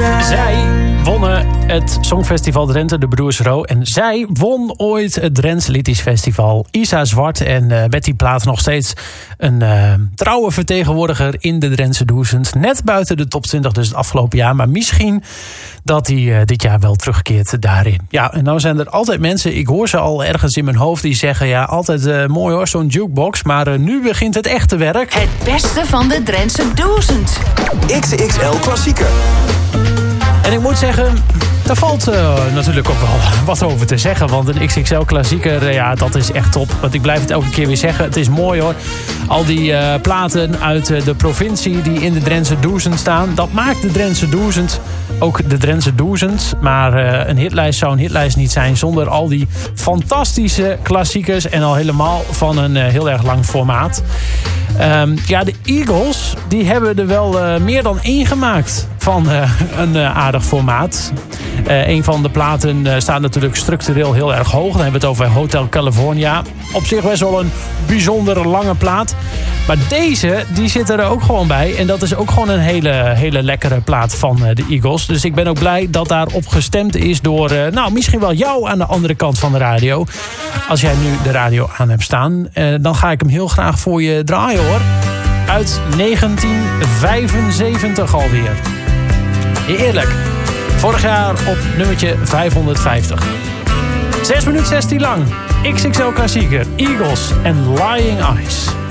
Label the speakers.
Speaker 1: Zij wonnen het Songfestival Drenthe, de Broers Roo. En zij won ooit het Drents Lithisch Festival. Isa Zwart en met die plaat nog steeds een trouwe vertegenwoordiger in de Drentse Duizend. Net buiten de top 20 dus het afgelopen jaar. Maar misschien dat hij dit jaar wel terugkeert daarin. Ja, en nou zijn er altijd mensen, ik hoor ze al ergens in mijn hoofd, die zeggen ja, altijd mooi hoor, zo'n jukebox. Maar nu begint het echte werk.
Speaker 2: Het beste van de Drentse Duizend.
Speaker 3: XXL Klassieker.
Speaker 1: En ik moet zeggen, daar valt natuurlijk ook wel wat over te zeggen. Want een XXL-klassieker, ja, dat is echt top. Want ik blijf het elke keer weer zeggen. Het is mooi hoor. Al die platen uit de provincie die in de Drentse Duizend staan. Dat maakt de Drentse Duizend ook de Drentse Duizend. Maar een hitlijst zou een hitlijst niet zijn zonder al die fantastische klassiekers. En al helemaal van een heel erg lang formaat. Ja, de Eagles, die hebben er wel meer dan één gemaakt van een aardig formaat. Een van de platen staat natuurlijk structureel heel erg hoog. Dan hebben we het over Hotel California. Op zich best wel een bijzonder lange plaat. Maar deze, die zit er ook gewoon bij. En dat is ook gewoon een hele lekkere plaat van de Eagles. Dus ik ben ook blij dat daarop gestemd is door, misschien wel jou aan de andere kant van de radio. Als jij nu de radio aan hebt staan, dan ga ik hem heel graag voor je draaien hoor. Uit 1975 alweer. Heerlijk. Vorig jaar op nummertje 550. 6 minuten 16 lang. XXL klassieker. Eagles en Lying Eyes.